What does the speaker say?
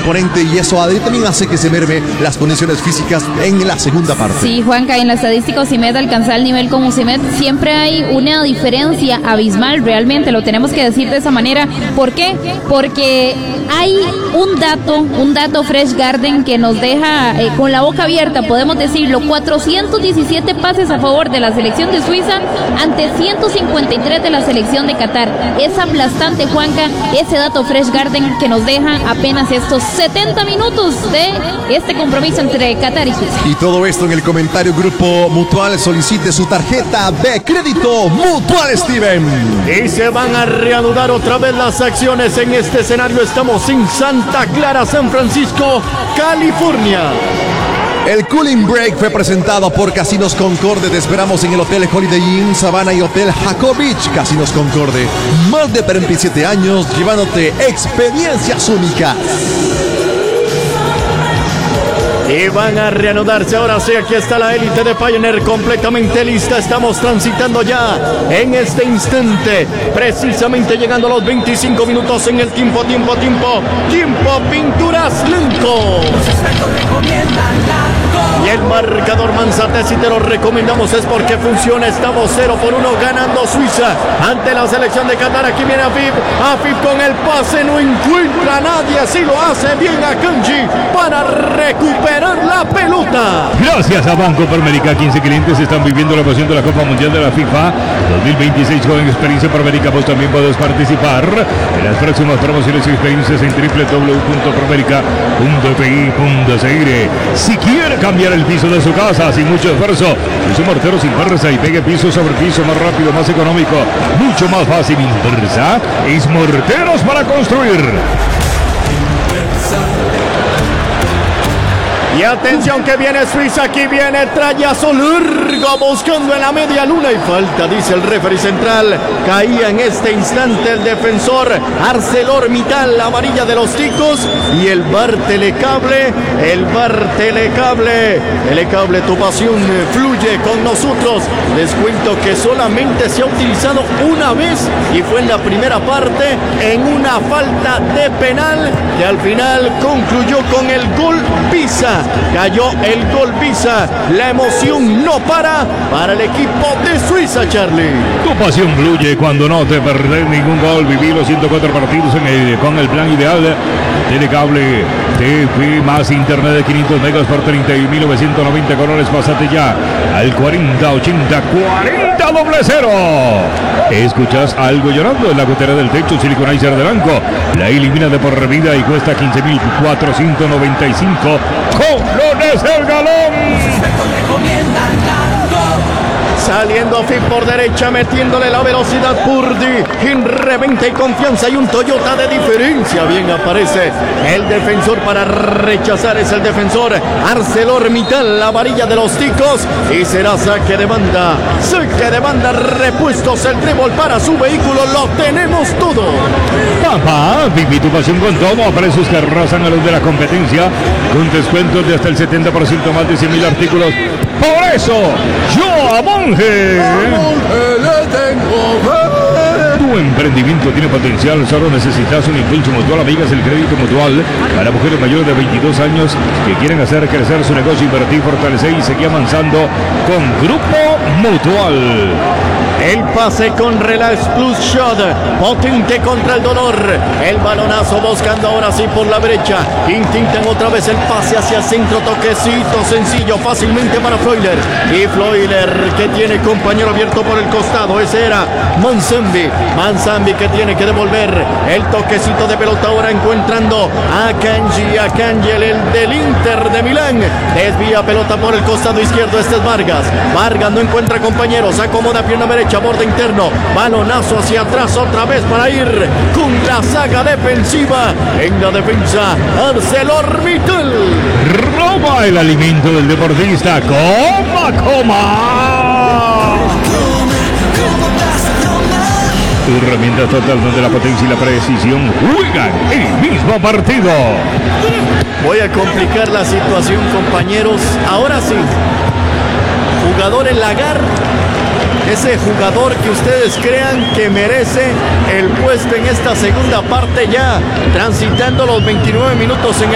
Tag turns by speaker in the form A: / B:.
A: imponente y eso también hace que se merme las condiciones físicas en la segunda parte.
B: Sí, Juanca, en la estadística Osimhen alcanza el nivel como Osimhen, siempre hay una diferencia abismal, realmente lo tenemos que decir de esa manera. ¿Por qué? Porque hay un dato Fresh Garden que nos deja con la boca abierta, podemos decirlo, 417 pases a favor de la selección de Suiza ante 153 de la selección de Qatar. Es aplastante, Juanca, ese dato Fresh Garden que nos deja apenas estos 70 minutos de este compromiso entre Qatar y Suiza.
A: Y todo esto en el comentario Grupo Mutual. Solicite su tarjeta de crédito Mutual, Steven.
C: Y se van a reanudar otra vez las acciones en este escenario. Estamos en Santa Clara, San Francisco, California.
A: El Cooling Break fue presentado por Casinos Concorde. Te esperamos en el Hotel Holiday Inn Savannah y Hotel Jacob Beach. Casinos Concorde, más de 37 años llevándote experiencias únicas.
C: Y van a reanudarse, ahora sí, aquí está la élite de Pioneer completamente lista. Estamos transitando ya en este instante, precisamente llegando a los 25 minutos en el tiempo Pinturas Lenco. Y el marcador, Manzate, si te lo recomendamos es porque funciona. Estamos 0-1 ganando Suiza ante la selección de Qatar. Aquí viene Afif con el pase, no encuentra a nadie, así lo hace bien Akanji para recuperar la pelota.
D: Gracias a Banco Permérica, 15 clientes están viviendo la emoción de la Copa Mundial de la FIFA 2026 con experiencia Permérica. Vos también podés participar en las próximas promociones y experiencias en www.permerica.pi.cr. Si quiere cambiar el piso de su casa sin mucho esfuerzo, use morteros Inversa y pegue piso sobre piso más rápido, más económico, mucho más fácil. Inversa es morteros para construir.
C: Y atención que viene Suiza, aquí viene trayazo largo buscando en la media luna y falta, dice el referee central. Caía en este instante el defensor ArcelorMittal, la amarilla de los ticos, y el VAR Telecable, Telecable, tu pasión fluye con nosotros. Les cuento que solamente se ha utilizado una vez y fue en la primera parte en una falta de penal que al final concluyó con el gol Visa. Cayó el gol Visa. La emoción no para el equipo de Suiza, Charlie.
D: Tu pasión fluye cuando no te perdés ningún gol. Viví los 104 partidos con el plan ideal. Telecable TV más internet de 500 megas por 31.990 colores. Pásate ya al 4080-4000. ¿Escuchas algo llorando? En la gotera del techo Siliconizer de Banco la elimina de por vida y cuesta 15.495 colones el galón.
C: Saliendo Fit por derecha, metiéndole la velocidad Purdy, en reventa y confianza y un Toyota de diferencia. Bien aparece el defensor para rechazar, es el defensor ArcelorMittal, la varilla de los ticos, y será saque de banda, repuestos el trébol para su vehículo, lo tenemos todo.
D: Papá, viví tu pasión con todo a precios que rozan a los de la competencia, con descuentos de hasta el 70%, más de 100.000 artículos. Por eso, yo a Monje le tengo fe. Tu emprendimiento tiene potencial, solo necesitas un impulso mutual. Amigas, el crédito mutual para mujeres mayores de 22 años que quieren hacer crecer su negocio, invertir, fortalecer y seguir avanzando con Grupo Mutual.
C: El pase con Relax Plus Shot, potente contra el dolor. El balonazo buscando ahora sí por la brecha. Intentan otra vez el pase hacia el centro, toquecito sencillo, fácilmente para Freuler. Y Freuler que tiene compañero abierto por el costado. Ese era Manzambi que tiene que devolver el toquecito de pelota ahora encontrando a Kanji, el del Inter de Milán. Desvía pelota por el costado izquierdo, este es Vargas no encuentra compañeros, acomoda pierna derecha, borde interno, balonazo hacia atrás otra vez para ir con la saga defensiva. En la defensa, ArcelorMittal.
D: Roba el alimento del deportista. ¡Coma! Herramientas totalmente de la potencia y la precisión juegan el mismo partido.
C: Voy a complicar la situación, compañeros. Ahora sí, jugador en Lagar, ese jugador que ustedes crean que merece el puesto en esta segunda parte, ya transitando los 29 minutos en el